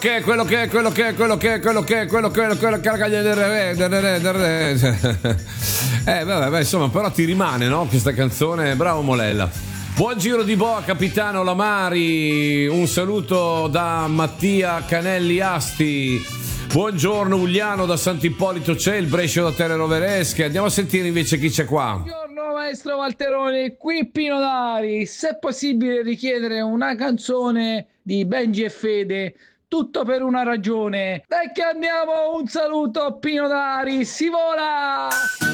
che è, quello che è, quello che è, quello che è, quello che è, quello che è, quello che è. Vabbè, insomma, però ti rimane, no? Questa canzone, bravo Molella. Buon giro di boa, capitano Lamari. Un saluto da Mattia Canelli Asti. Buongiorno Uliano da Sant'Ippolito c'è, il Brescia da Terre Roveresche. Andiamo a sentire invece chi c'è qua. Buongiorno maestro Valteroni, qui Pino Dari. Se è possibile richiedere una canzone di Benji e Fede, tutto per una ragione. Dai che andiamo, un saluto a Pino Dari, si vola!